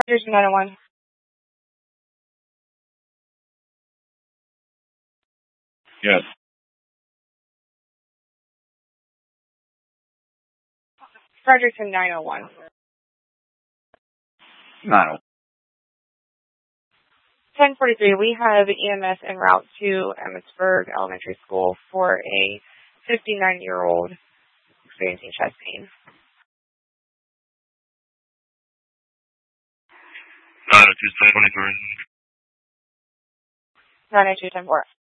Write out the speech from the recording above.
Roger 901. Yes. Fredericton 901. 901. 1043, we have EMS en route to Emmitsburg Elementary School for a 59-year-old experiencing chest pain. 902-1023. 902-10-4.